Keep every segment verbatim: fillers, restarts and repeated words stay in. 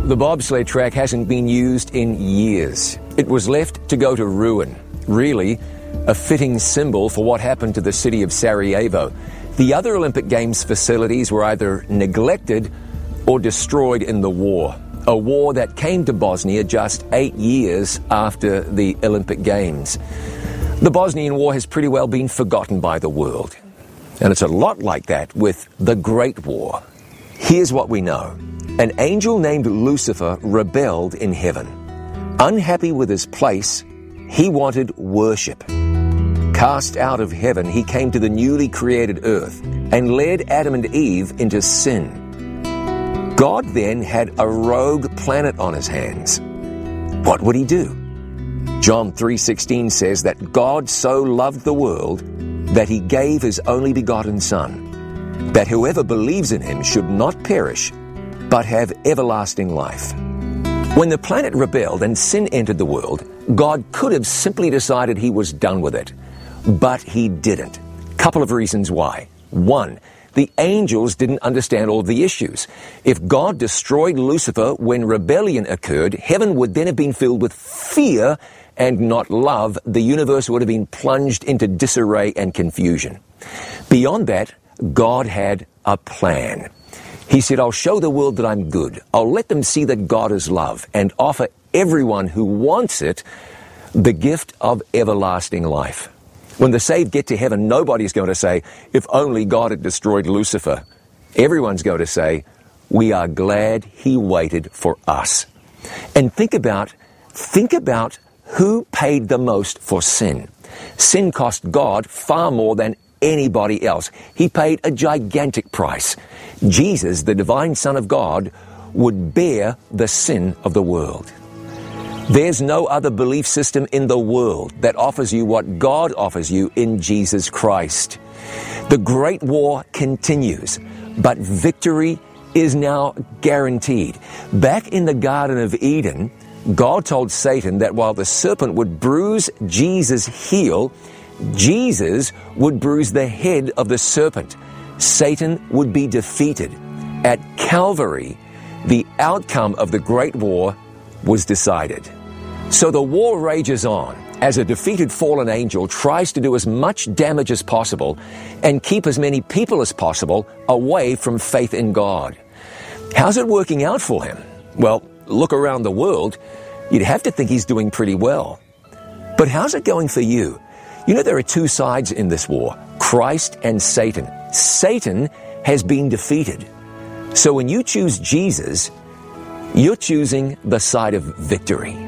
The bobsled track hasn't been used in years. It was left to go to ruin. Really, a fitting symbol for what happened to the city of Sarajevo. The other Olympic Games facilities were either neglected or destroyed in the war. A war that came to Bosnia just eight years after the Olympic Games. The Bosnian War has pretty well been forgotten by the world. And it's a lot like that with the Great War. Here's what we know. An angel named Lucifer rebelled in heaven. Unhappy with his place, he wanted worship. Cast out of heaven, he came to the newly created earth and led Adam and Eve into sin. God then had a rogue planet on his hands. What would he do? John three sixteen says that God so loved the world that he gave his only begotten Son, that whoever believes in him should not perish, but have everlasting life. When the planet rebelled and sin entered the world, God could have simply decided he was done with it. But he didn't. Couple of reasons why. One, the angels didn't understand all of the issues. If God destroyed Lucifer when rebellion occurred, heaven would then have been filled with fear and not love. The universe would have been plunged into disarray and confusion. Beyond that, God had a plan. He said, I'll show the world that I'm good. I'll let them see that God is love and offer everyone who wants it the gift of everlasting life. When the saved get to heaven, nobody's going to say, if only God had destroyed Lucifer. Everyone's going to say, we are glad he waited for us. And think about, think about who paid the most for sin. Sin cost God far more than anybody else. He paid a gigantic price. Jesus, the divine Son of God, would bear the sin of the world. There's no other belief system in the world that offers you what God offers you in Jesus Christ. The Great War continues, but victory is now guaranteed. Back in the Garden of Eden, God told Satan that while the serpent would bruise Jesus' heel, Jesus would bruise the head of the serpent. Satan would be defeated. At Calvary, the outcome of the Great War was decided. So the war rages on as a defeated fallen angel tries to do as much damage as possible and keep as many people as possible away from faith in God. How's it working out for him? Well, look around the world. You'd have to think he's doing pretty well. But how's it going for you? You know, there are two sides in this war, Christ and Satan. Satan has been defeated. So when you choose Jesus, you're choosing the side of victory.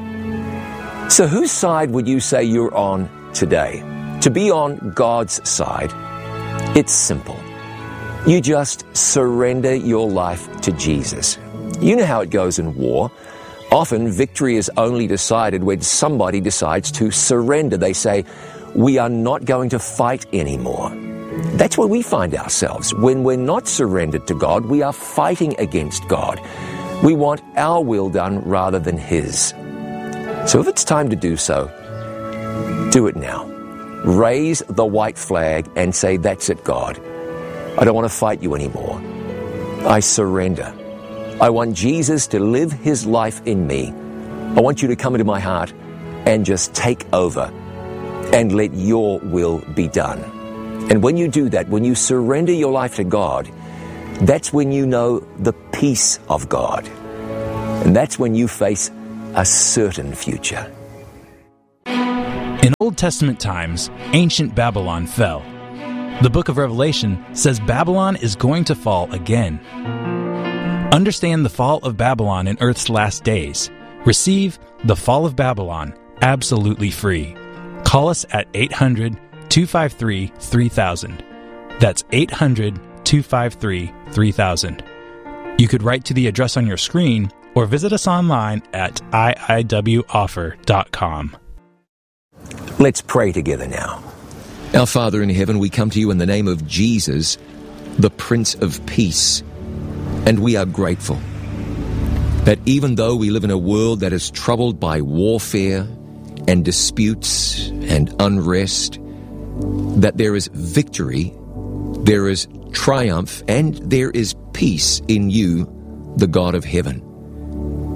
So whose side would you say you're on today? To be on God's side, it's simple. You just surrender your life to Jesus. You know how it goes in war. Often victory is only decided when somebody decides to surrender. They say, we are not going to fight anymore. That's where we find ourselves. When we're not surrendered to God, we are fighting against God. We want our will done rather than His. So if it's time to do so, do it now. Raise the white flag and say, that's it, God. I don't want to fight you anymore. I surrender. I want Jesus to live His life in me. I want you to come into my heart and just take over and let your will be done. And when you do that, when you surrender your life to God, that's when you know the peace of God. And that's when you face a certain future. In Old Testament times, ancient Babylon fell. The book of Revelation says Babylon is going to fall again. Understand the fall of Babylon in Earth's last days. Receive The Fall of Babylon absolutely free. Call us at eight hundred, two five three, three thousand. That's eight hundred, two five three, three thousand. You could write to the address on your screen or visit us online at I I W offer dot com. Let's pray together now. Our Father in heaven, we come to you in the name of Jesus, the Prince of Peace, and we are grateful that even though we live in a world that is troubled by warfare and disputes and unrest, that there is victory, there is triumph, and there is peace in you, the God of heaven.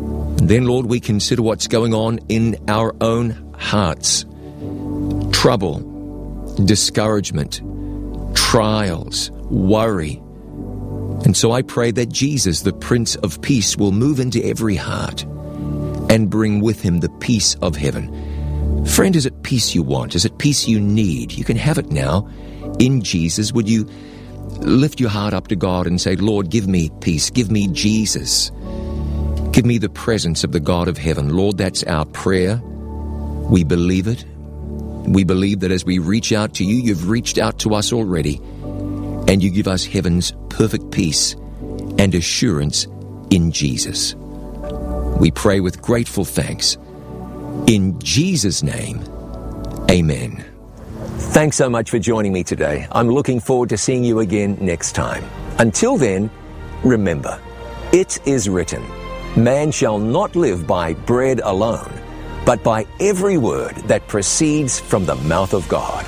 And then, Lord, we consider what's going on in our own hearts. Trouble, discouragement, trials, worry. And so I pray that Jesus, the Prince of Peace, will move into every heart and bring with him the peace of heaven. Friend, is it peace you want? Is it peace you need? You can have it now in Jesus. Would you lift your heart up to God and say, Lord, give me peace. Give me Jesus. Give me the presence of the God of heaven. Lord, that's our prayer. We believe it. We believe that as we reach out to you, you've reached out to us already, and you give us heaven's perfect peace and assurance in Jesus. We pray with grateful thanks. In Jesus' name, amen. Thanks so much for joining me today. I'm looking forward to seeing you again next time. Until then, remember, it is written, man shall not live by bread alone, but by every word that proceeds from the mouth of God.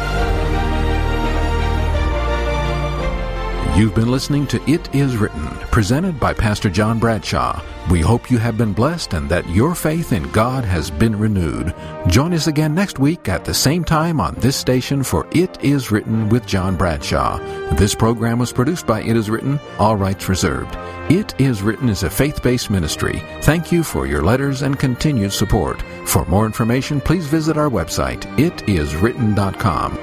You've been listening to It Is Written, presented by Pastor John Bradshaw. We hope you have been blessed and that your faith in God has been renewed. Join us again next week at the same time on this station for It Is Written with John Bradshaw. This program was produced by It Is Written, all rights reserved. It Is Written is a faith-based ministry. Thank you for your letters and continued support. For more information, please visit our website, it is written dot com.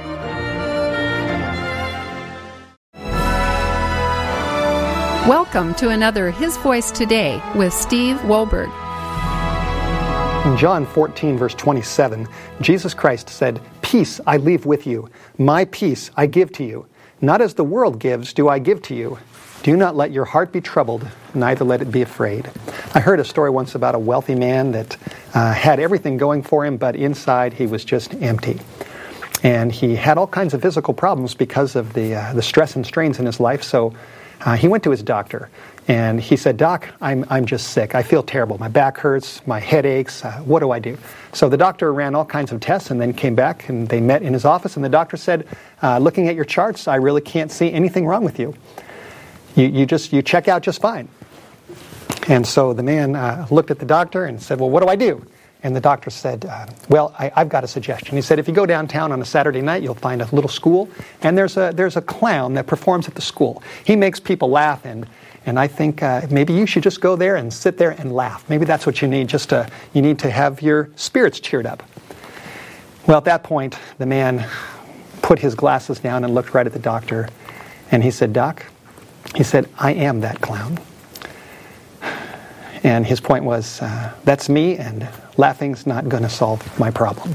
Welcome to another His Voice Today with Steve Wohlberg. In John fourteen, verse twenty-seven, Jesus Christ said, "Peace I leave with you. My peace I give to you. Not as the world gives do I give to you. Do not let your heart be troubled, neither let it be afraid." I heard a story once about a wealthy man that uh, had everything going for him, but inside he was just empty. And he had all kinds of physical problems because of the, uh, the stress and strains in his life, so Uh, he went to his doctor, and he said, "Doc, I'm I'm just sick. I feel terrible. My back hurts, my head aches. Uh, what do I do?" So the doctor ran all kinds of tests and then came back, and they met in his office, and the doctor said, uh, "Looking at your charts, I really can't see anything wrong with you. You, you just you check out just fine." And so the man uh, looked at the doctor and said, "Well, what do I do?" And the doctor said, uh, well, I, I've got a suggestion. He said, if you go downtown on a Saturday night, you'll find a little school, and there's a there's a clown that performs at the school. He makes people laugh, and and I think uh, maybe you should just go there and sit there and laugh. Maybe that's what you need, just to, you need to have your spirits cheered up. Well, at that point, the man put his glasses down and looked right at the doctor, and he said, "Doc," he said, "I am that clown." And his point was, uh, that's me, and laughing's not going to solve my problem.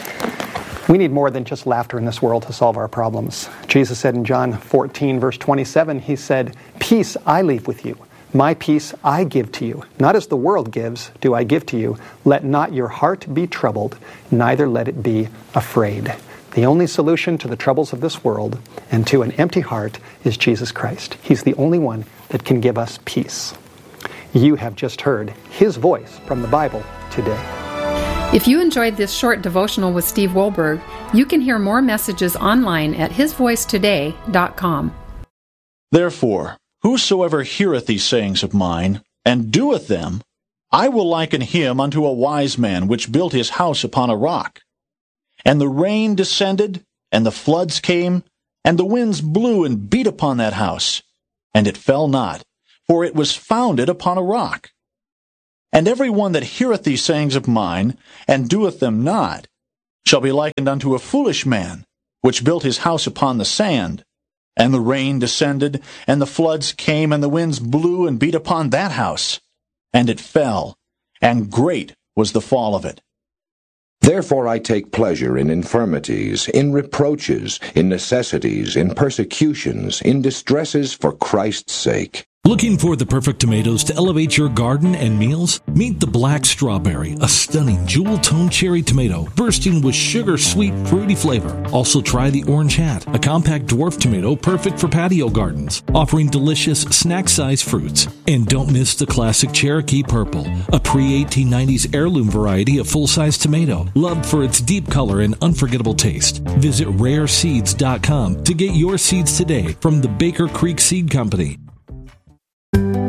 We need more than just laughter in this world to solve our problems. Jesus said in John fourteen, verse twenty-seven, he said, "Peace I leave with you. My peace I give to you. Not as the world gives do I give to you. Let not your heart be troubled, neither let it be afraid." The only solution to the troubles of this world and to an empty heart is Jesus Christ. He's the only one that can give us peace. You have just heard His voice from the Bible today. If you enjoyed this short devotional with Steve Wohlberg, you can hear more messages online at his voice today dot com. Therefore, whosoever heareth these sayings of mine, and doeth them, I will liken him unto a wise man which built his house upon a rock. And the rain descended, and the floods came, and the winds blew and beat upon that house, and it fell not, for it was founded upon a rock. And every one that heareth these sayings of mine, and doeth them not, shall be likened unto a foolish man, which built his house upon the sand. And the rain descended, and the floods came, and the winds blew and beat upon that house, and it fell, and great was the fall of it. Therefore I take pleasure in infirmities, in reproaches, in necessities, in persecutions, in distresses for Christ's sake. Looking for the perfect tomatoes to elevate your garden and meals? Meet the Black Strawberry, a stunning jewel-toned cherry tomato bursting with sugar-sweet, fruity flavor. Also try the Orange Hat, a compact dwarf tomato perfect for patio gardens, offering delicious snack-sized fruits. And don't miss the classic Cherokee Purple, a pre eighteen nineties heirloom variety of full-size tomato, loved for its deep color and unforgettable taste. Visit rare seeds dot com to get your seeds today from the Baker Creek Seed Company.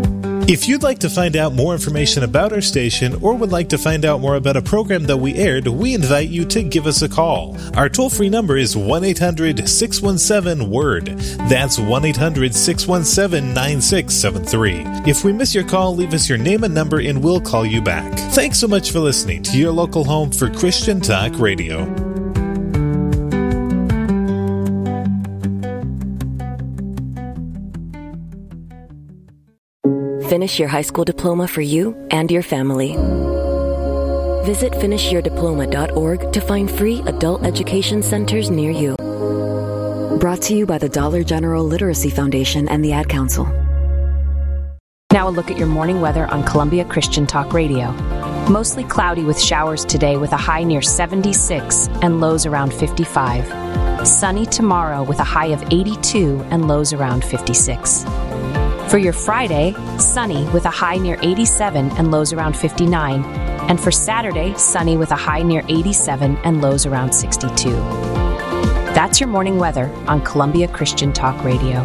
If you'd like to find out more information about our station or would like to find out more about a program that we aired, we invite you to give us a call. Our toll-free number is one eight hundred six one seven word. That's one eight hundred six one seven nine six seven three. If we miss your call, leave us your name and number and we'll call you back. Thanks so much for listening to your local home for Christian Talk Radio. Finish your high school diploma for you and your family. Visit finish your diploma dot org to find free adult education centers near you. Brought to you by the Dollar General Literacy Foundation and the Ad Council. Now a look at your morning weather on Columbia Christian Talk Radio. Mostly cloudy with showers today with a high near seventy-six and lows around fifty-five. Sunny tomorrow with a high of eighty-two and lows around fifty-six. For your Friday, sunny with a high near eighty-seven and lows around fifty-nine. And for Saturday, sunny with a high near eighty-seven and lows around sixty-two. That's your morning weather on Columbia Christian Talk Radio.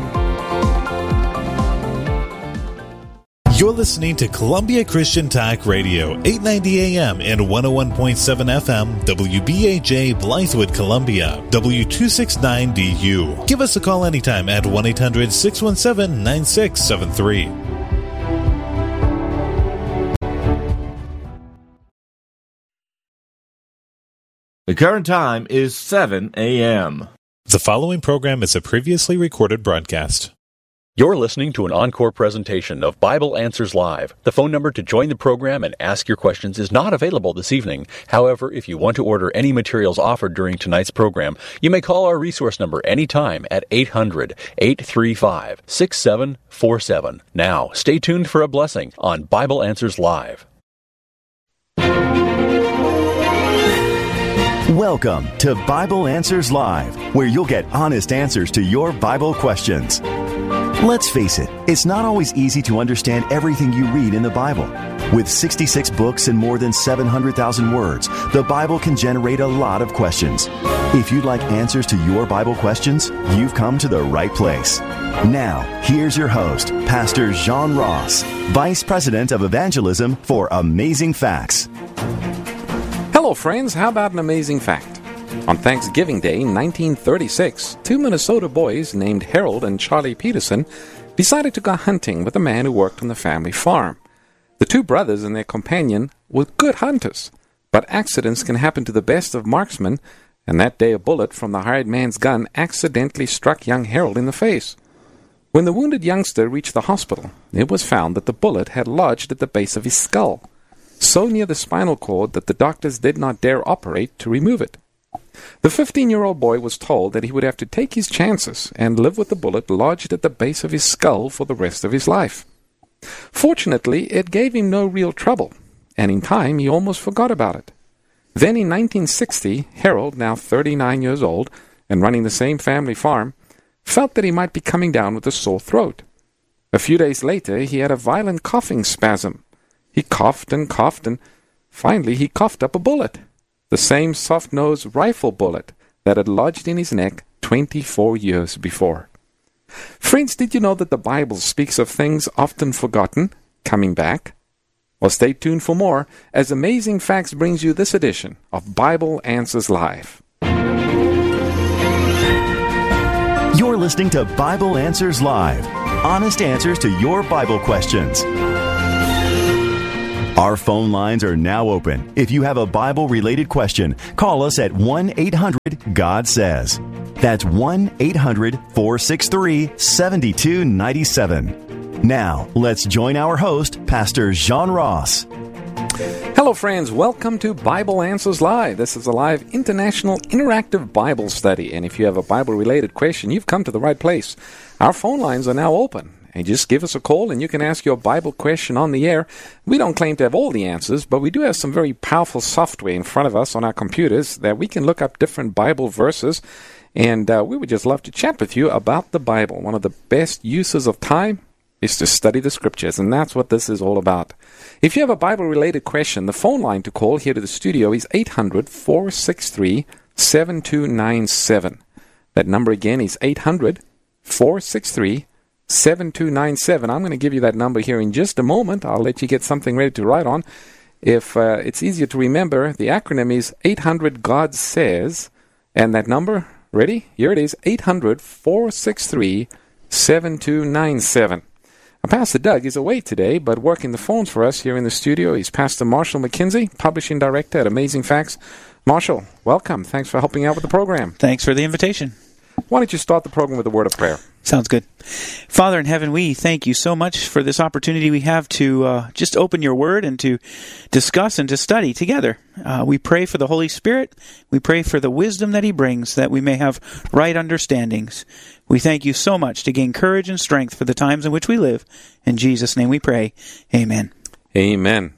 You're listening to Columbia Christian Talk Radio, eight ninety A M and one oh one point seven F M, W B A J, Blythewood, Columbia, W two sixty-nine D U. Give us a call anytime at one eight hundred six one seven nine six seven three. The current time is seven A M. The following program is a previously recorded broadcast. You're listening to an encore presentation of Bible Answers Live. The phone number to join the program and ask your questions is not available this evening. However, if you want to order any materials offered during tonight's program, you may call our resource number anytime at eight hundred eight three five six seven four seven. Now, stay tuned for a blessing on Bible Answers Live. Welcome to Bible Answers Live, where you'll get honest answers to your Bible questions. Let's face it, it's not always easy to understand everything you read in the Bible. With sixty-six books and more than seven hundred thousand words, the Bible can generate a lot of questions. If you'd like answers to your Bible questions, you've come to the right place. Now, here's your host, Pastor Jean Ross, Vice President of Evangelism for Amazing Facts. Hello, friends. How about an amazing fact? On Thanksgiving Day, nineteen thirty-six, two Minnesota boys named Harold and Charlie Peterson decided to go hunting with a man who worked on the family farm. The two brothers and their companion were good hunters, but accidents can happen to the best of marksmen, and that day a bullet from the hired man's gun accidentally struck young Harold in the face. When the wounded youngster reached the hospital, it was found that the bullet had lodged at the base of his skull, so near the spinal cord that the doctors did not dare operate to remove it. The fifteen-year-old boy was told that he would have to take his chances and live with the bullet lodged at the base of his skull for the rest of his life. Fortunately, it gave him no real trouble, and in time he almost forgot about it. Then in nineteen sixty, Harold, now thirty-nine years old and running the same family farm, felt that he might be coming down with a sore throat. A few days later, he had a violent coughing spasm. He coughed and coughed, and finally he coughed up a bullet. The same soft-nosed rifle bullet that had lodged in his neck twenty-four years before. Friends, did you know that the Bible speaks of things often forgotten coming back? Well, stay tuned for more as Amazing Facts brings you this edition of Bible Answers Live. You're listening to Bible Answers Live, honest answers to your Bible questions. Our phone lines are now open. If you have a Bible-related question, call us at one eight hundred God says. That's one eight hundred four six three seven two nine seven. Now, let's join our host, Pastor Jean Ross. Hello, friends. Welcome to Bible Answers Live. This is a live international interactive Bible study. And if you have a Bible-related question, you've come to the right place. Our phone lines are now open. And just give us a call and you can ask your Bible question on the air. We don't claim to have all the answers, but we do have some very powerful software in front of us on our computers that we can look up different Bible verses. And uh, we would just love to chat with you about the Bible. One of the best uses of time is to study the Scriptures, and that's what this is all about. If you have a Bible-related question, the phone line to call here to the studio is eight hundred four six three seven two nine seven. That number again is eight hundred four six three seven two nine seven. I'm going to give you that number here in just a moment. I'll let you get something ready to write on. If uh, it's easier to remember, the acronym is eight hundred God Says, and that number, ready? Here it is, eight hundred, four six three, seven two nine seven. Now, Pastor Doug is away today, but working the phones for us here in the studio is Pastor Marshall McKenzie, Publishing Director at Amazing Facts. Marshall, welcome. Thanks for helping out with the program. Thanks for the invitation. Why don't you start the program with a word of prayer? Sounds good. Father in heaven, we thank you so much for this opportunity we have to uh, just open your word and to discuss and to study together. Uh, we pray for the Holy Spirit. We pray for the wisdom that he brings, that we may have right understandings. We thank you so much to gain courage and strength for the times in which we live. In Jesus' name we pray. Amen. Amen.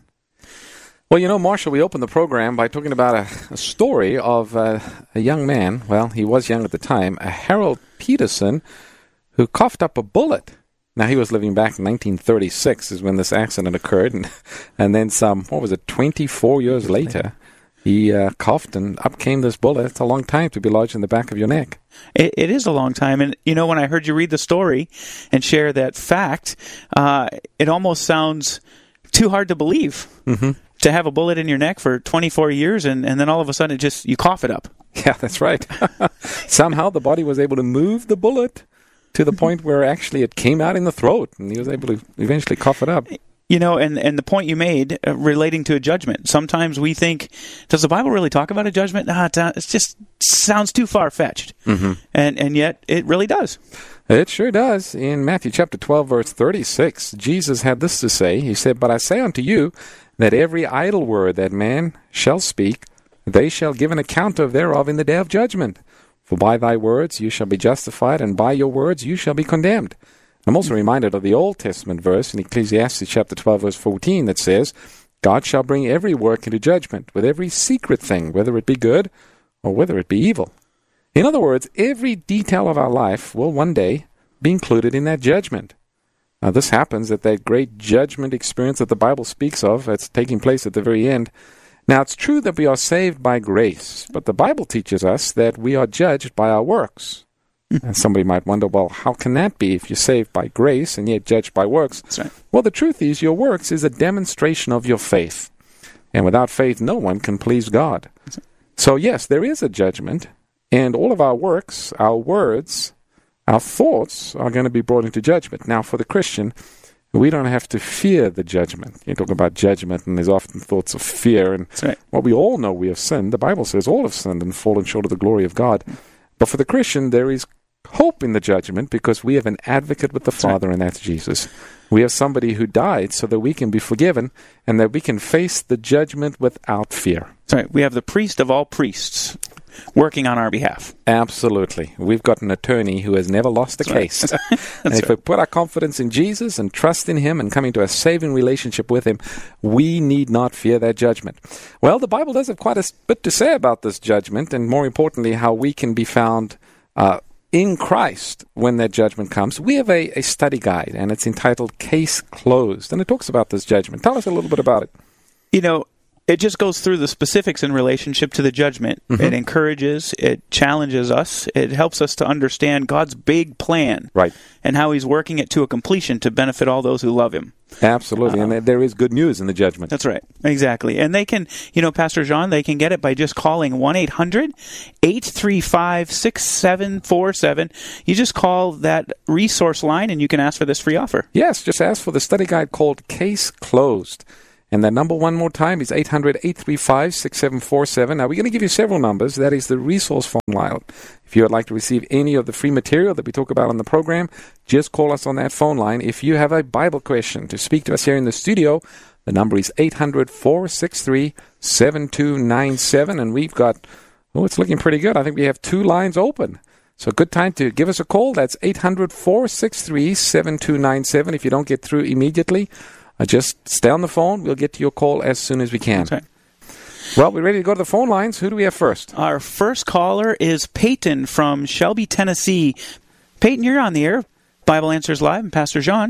Well, you know, Marshall, we opened the program by talking about a, a story of uh, a young man. Well, he was young at the time, a Harold Peterson, who coughed up a bullet. Now, he was living back in nineteen thirty-six is when this accident occurred. And, and then some, what was it, twenty-four years later, he uh, coughed and up came this bullet. It's a long time to be lodged in the back of your neck. It, it is a long time. And, you know, when I heard you read the story and share that fact, uh, it almost sounds too hard to believe. Mm-hmm. To have a bullet in your neck for twenty-four years and, and then all of a sudden it just, you cough it up. Yeah, that's right. Somehow the body was able to move the bullet to the point where actually it came out in the throat and he was able to eventually cough it up. You know, and, and the point you made uh, relating to a judgment. Sometimes we think, does the Bible really talk about a judgment? Nah, it just sounds too far-fetched. Mm-hmm. And, and yet it really does. It sure does. In Matthew chapter twelve, verse thirty-six, Jesus had this to say. He said, "But I say unto you, that every idle word that man shall speak, they shall give an account of thereof in the day of judgment. For by thy words you shall be justified, and by your words you shall be condemned." I'm also reminded of the Old Testament verse in Ecclesiastes chapter twelve, verse fourteen, that says, "God shall bring every work into judgment, with every secret thing, whether it be good or whether it be evil." In other words, every detail of our life will one day be included in that judgment. Now, this happens at that great judgment experience that the Bible speaks of. That's taking place at the very end. Now, it's true that we are saved by grace, but the Bible teaches us that we are judged by our works. And somebody might wonder, well, how can that be if you're saved by grace and yet judged by works? That's right. Well, the truth is your works is a demonstration of your faith. And without faith, no one can please God. Right. So, yes, there is a judgment, and all of our works, our words, our thoughts are going to be brought into judgment. Now, for the Christian, we don't have to fear the judgment. You talk about judgment, and there's often thoughts of fear. And right. Well, we all know we have sinned. The Bible says all have sinned and fallen short of the glory of God. But for the Christian, there is hope in the judgment because we have an advocate with the That's Father, right. and that's Jesus. We have somebody who died so that we can be forgiven and that we can face the judgment without fear. That's right. We have the priest of all priests working on our behalf. Absolutely. We've got an attorney who has never lost a That's case. Right. And if right. we put our confidence in Jesus and trust in him and come into a saving relationship with him, we need not fear that judgment. Well, the Bible does have quite a bit to say about this judgment, and more importantly, how we can be found uh, in Christ when that judgment comes. We have a, a study guide, and it's entitled Case Closed, and it talks about this judgment. Tell us a little bit about it. You know, it just goes through the specifics in relationship to the judgment. Mm-hmm. It encourages, it challenges us, it helps us to understand God's big plan. Right. And how he's working it to a completion to benefit all those who love him. Absolutely, uh, and there is good news in the judgment. That's right, exactly. And they can, you know, Pastor John, they can get it by just calling one eight hundred, eight three five, six seven four seven. You just call that resource line and you can ask for this free offer. Yes, just ask for the study guide called Case Closed. And that number one more time is eight hundred, eight three five, six seven four seven. Now, we're going to give you several numbers. That is the resource phone line. If you would like to receive any of the free material that we talk about on the program, just call us on that phone line. If you have a Bible question to speak to us here in the studio, the number is eight hundred, four six three, seven two nine seven. And we've got, oh, it's looking pretty good. I think we have two lines open. So good time to give us a call. That's eight hundred, four six three, seven two nine seven. If you don't get through immediately, Uh, just stay on the phone. We'll get to your call as soon as we can. That's right. Well, we're ready to go to the phone lines. Who do we have first? Our first caller is Peyton from Shelby, Tennessee. Peyton, you're on the air. Bible Answers Live and Pastor John.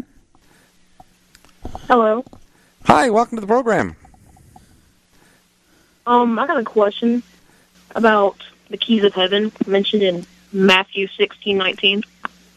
Hello. Hi, welcome to the program. Um, I got a question about the keys of heaven mentioned in Matthew sixteen nineteen.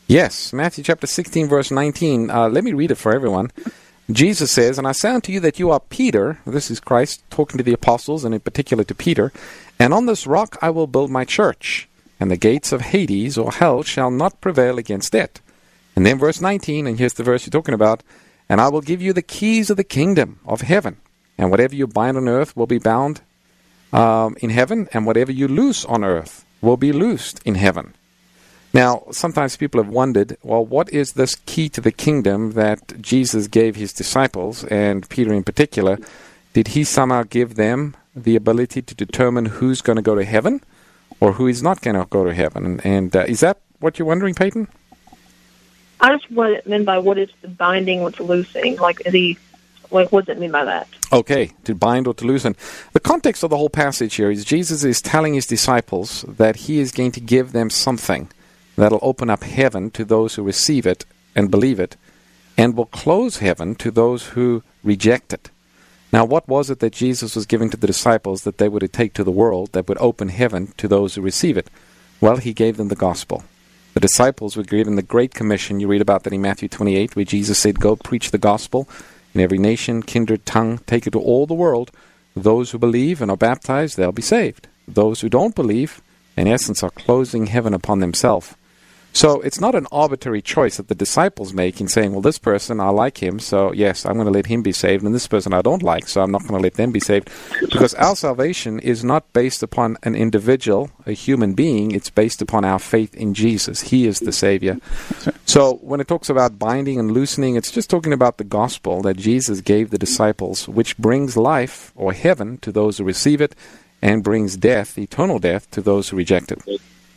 Yes, Matthew chapter sixteen, verse nineteen. Uh, let me read it for everyone. Jesus says, "And I say unto you that you are Peter," this is Christ talking to the apostles, and in particular to Peter, "and on this rock I will build my church, and the gates of Hades or hell shall not prevail against it." And then verse nineteen, and here's the verse you're talking about, "And I will give you the keys of the kingdom of heaven, and whatever you bind on earth will be bound um, in heaven, and whatever you loose on earth will be loosed in heaven." Now, sometimes people have wondered, well, what is this key to the kingdom that Jesus gave his disciples, and Peter in particular? Did he somehow give them the ability to determine who's going to go to heaven or who is not going to go to heaven? And, and uh, is that what you're wondering, Peyton? I just what it meant by what is the binding, what's loosing. Like, is he, like, what does it mean by that? Okay, to bind or to loosen. The context of the whole passage here is Jesus is telling his disciples that he is going to give them something that'll open up heaven to those who receive it and believe it, and will close heaven to those who reject it. Now, what was it that Jesus was giving to the disciples that they would take to the world that would open heaven to those who receive it? Well, he gave them the gospel. The disciples were given the Great Commission. You read about that in Matthew twenty-eight, where Jesus said, "Go preach the gospel in every nation, kindred, tongue, take it to all the world. Those who believe and are baptized, they'll be saved. Those who don't believe, in essence, are closing heaven upon themselves." So it's not an arbitrary choice that the disciples make in saying, well, this person, I like him, so yes, I'm going to let him be saved, and this person I don't like, so I'm not going to let them be saved. Because our salvation is not based upon an individual, a human being, it's based upon our faith in Jesus. He is the Savior. So when it talks about binding and loosening, it's just talking about the gospel that Jesus gave the disciples, which brings life or heaven to those who receive it, and brings death, eternal death, to those who reject it.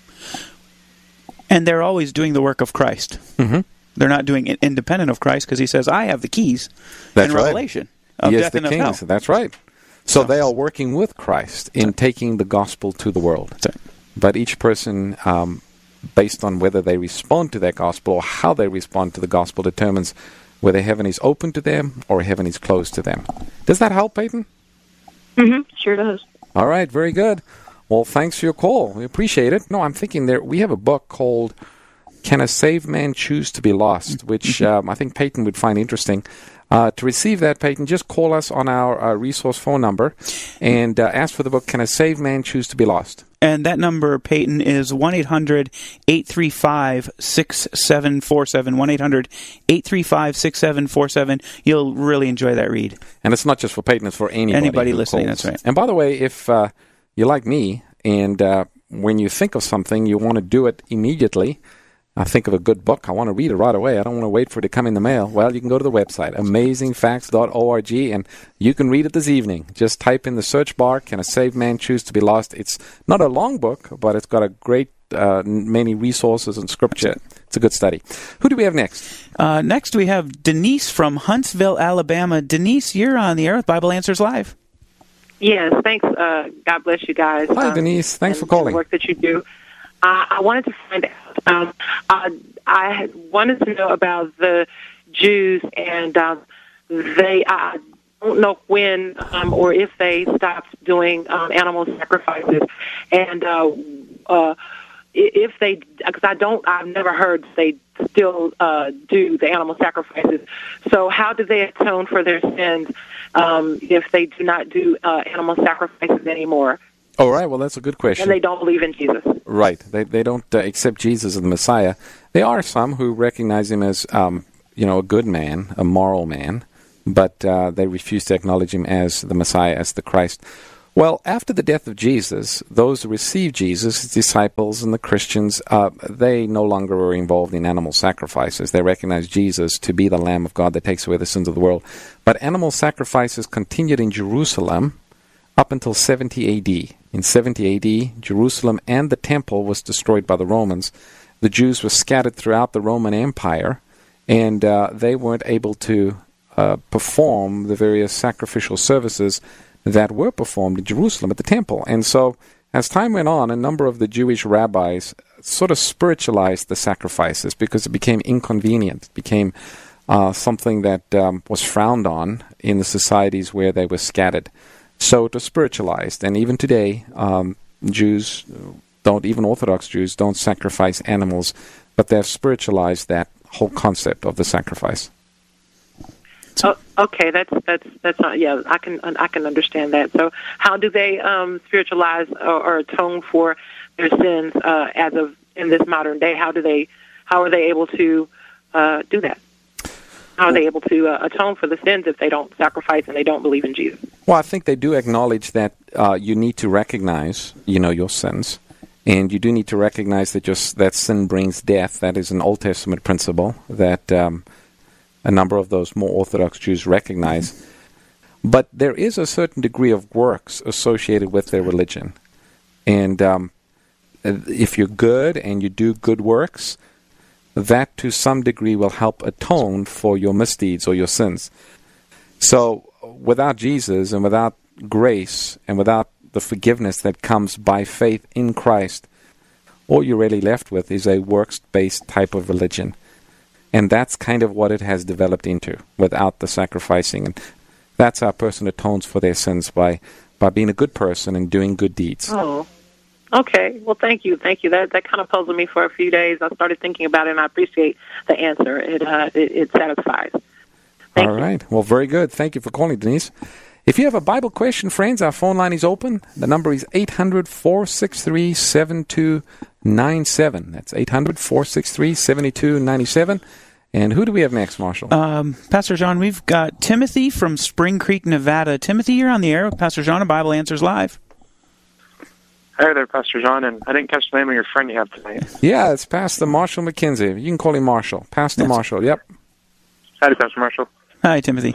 And they're always doing the work of Christ. Mm-hmm. They're not doing it independent of Christ, because he says, I have the keys That's in right. Revelation of he death is the and king. of hell. That's right. So, so they are working with Christ in right. taking the gospel to the world. Right. But each person, um, based on whether they respond to that gospel or how they respond to the gospel, determines whether heaven is open to them or heaven is closed to them. Does that help, Peyton? Mm-hmm. Sure does. All right. Very good. Well, thanks for your call. We appreciate it. No, I'm thinking there. We have a book called "Can a Saved Man Choose to Be Lost?" which um, I think Peyton would find interesting. Uh, to receive that, Peyton, just call us on our uh, resource phone number and uh, ask for the book, "Can a Saved Man Choose to Be Lost?" And that number, Peyton, is one eight hundred eight three five six seven four seven, one eight hundred eight three five six seven four seven. You'll really enjoy that read. And it's not just for Peyton, it's for anybody. Anybody listening, calls. That's right. And by the way, if uh, you're like me, and uh, when you think of something, you want to do it immediately. I think of a good book. I want to read it right away. I don't want to wait for it to come in the mail. Well, you can go to the website, amazing facts dot org, and you can read it this evening. Just type in the search bar, "Can a Saved Man Choose to Be Lost?" It's not a long book, but it's got a great uh, many resources and scripture. It's a good study. Who do we have next? Uh, next we have Denise from Huntsville, Alabama. Denise, you're on the air with Bible Answers Live. Yes, thanks. Uh, God bless you guys. Hi, um, Denise. Thanks and, for calling. And the work that you do. Uh, I wanted to find out. Um, uh, I had wanted to know about the Jews, and uh, they. I don't know when um, or if they stopped doing um, animal sacrifices, and uh, uh, if they. Because I don't. I've never heard they still uh, do the animal sacrifices. So how do they atone for their sins um, if they do not do uh, animal sacrifices anymore? All right, well, that's a good question. And they don't believe in Jesus. Right. They they don't uh, accept Jesus as the Messiah. There are some who recognize him as, um, you know, a good man, a moral man, but uh, they refuse to acknowledge him as the Messiah, as the Christ. Well, after the death of Jesus, those who received Jesus, his disciples and the Christians, uh, they no longer were involved in animal sacrifices. They recognized Jesus to be the Lamb of God that takes away the sins of the world. But animal sacrifices continued in Jerusalem up until seventy A D In seventy A D, Jerusalem and the temple was destroyed by the Romans. The Jews were scattered throughout the Roman Empire, and uh, they weren't able to uh, perform the various sacrificial services that were performed in Jerusalem at the temple. And so, as time went on, a number of the Jewish rabbis sort of spiritualized the sacrifices because it became inconvenient. It became uh, something that um, was frowned on in the societies where they were scattered. So it was spiritualized, and even today, um, Jews don't, even Orthodox Jews, don't sacrifice animals but they've spiritualized that whole concept of the sacrifice. Oh, okay, that's that's that's not. Yeah, I can I can understand that. So, how do they um, spiritualize or, or atone for their sins uh, as of in this modern day? How do they? How are they able to uh, do that? How are they able to uh, atone for the sins if they don't sacrifice and they don't believe in Jesus? Well, I think they do acknowledge that uh, you need to recognize, you know, your sins, and you do need to recognize that just that sin brings death. That is an Old Testament principle that. Um, A number of those more Orthodox Jews recognize. But there is a certain degree of works associated with their religion. And um, if you're good and you do good works, that to some degree will help atone for your misdeeds or your sins. So without Jesus and without grace and without the forgiveness that comes by faith in Christ, all you're really left with is a works-based type of religion. And that's kind of what it has developed into without the sacrificing. And that's how a person atones for their sins, by, by being a good person and doing good deeds. Oh, okay. Well, thank you. Thank you. That that kind of puzzled me for a few days. I started thinking about it, and I appreciate the answer. It uh, it, it satisfies. Thank All right. You. Well, very good. Thank you for calling, Denise. If you have a Bible question, friends, our phone line is open. The number is eight hundred, four six three, seven two nine seven. That's eight hundred, four six three, seven two nine seven. And who do we have next, Marshall? Um, Pastor John, we've got Timothy from Spring Creek, Nevada. Timothy, you're on the air with Pastor John of Bible Answers Live. Hi there, Pastor John, and I didn't catch the name of your friend you have tonight. Yeah, it's Pastor Marshall McKenzie. You can call him Marshall. Pastor yes. Marshall, yep. Hi, Pastor Marshall. Hi, Timothy.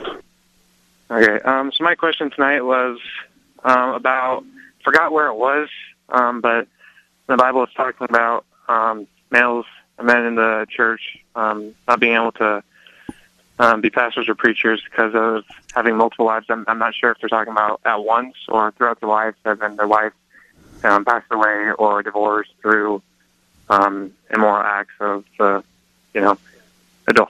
Okay, um, so my question tonight was um, about, forgot where it was, um, but the Bible is talking about um, males and men in the church um, not being able to um, be pastors or preachers because of having multiple wives. I'm, I'm not sure if they're talking about at once or throughout their lives, as in their wife um, passed away or divorced through um, immoral acts of, uh, you know, adult,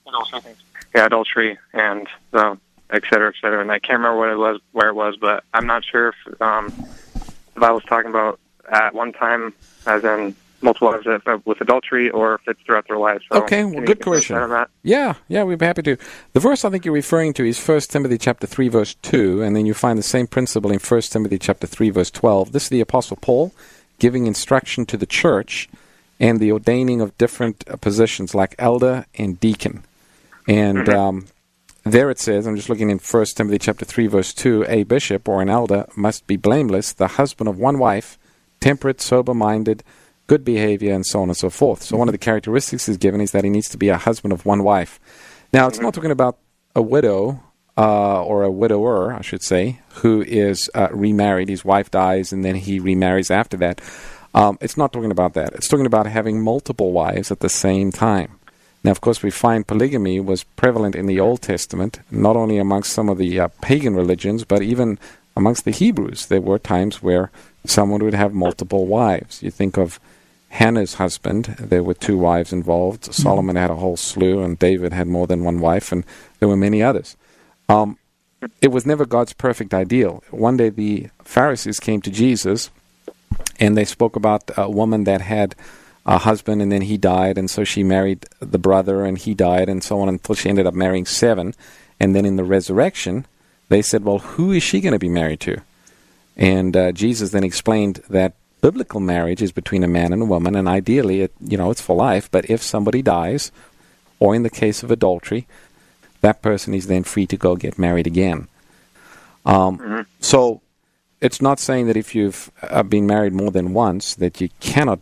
yeah, adultery and uh, et cetera, et cetera. And I can't remember what it was, where it was, but I'm not sure if um, the Bible was talking about at one time, as in multiple wives with adultery, or if it's throughout their lives. So okay, well, good question. Yeah, yeah, we'd be happy to. The verse I think you're referring to is First Timothy chapter three, verse two, and then you find the same principle in First Timothy chapter three, verse twelve. This is the Apostle Paul giving instruction to the church and the ordaining of different uh, positions like elder and deacon. And mm-hmm. um, there it says, I'm just looking in First Timothy chapter three, verse two, a bishop or an elder must be blameless, the husband of one wife, temperate, sober-minded, good behavior, and so on and so forth. So one of the characteristics is given is that he needs to be a husband of one wife. Now, it's not talking about a widow, uh, or a widower, I should say, who is uh, remarried. His wife dies, and then he remarries after that. Um, it's not talking about that. It's talking about having multiple wives at the same time. Now, of course, we find polygamy was prevalent in the Old Testament, not only amongst some of the uh, pagan religions, but even amongst the Hebrews. There were times where someone would have multiple wives. You think of Hannah's husband, there were two wives involved. Mm-hmm. Solomon had a whole slew, and David had more than one wife, and there were many others. Um, it was never God's perfect ideal. One day the Pharisees came to Jesus, and they spoke about a woman that had a husband, and then he died, and so she married the brother, and he died, and so on, until she ended up marrying seven. And then in the resurrection, they said, well, who is she going to be married to? And uh, Jesus then explained that biblical marriage is between a man and a woman, and ideally, it, you know, it's for life. But if somebody dies, or in the case of adultery, that person is then free to go get married again. Um, mm-hmm. So it's not saying that if you've uh, been married more than once that you cannot